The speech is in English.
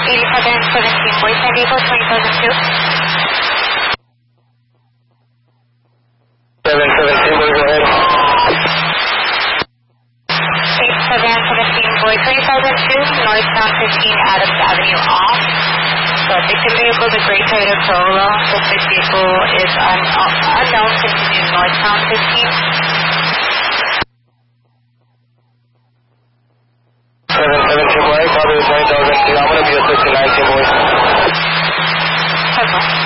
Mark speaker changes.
Speaker 1: 8717, boy, San Diego 2002.
Speaker 2: 717, boy, go ahead.
Speaker 1: 8717, boy, 2002, northbound 15, Adams Avenue off. So victim vehicle, the gray Toyota Corolla. Suspect vehicle is unknown, continue northbound 15.
Speaker 2: 717, boy, copy 2002. I'm going to be assisting 19, boy.
Speaker 1: Okay.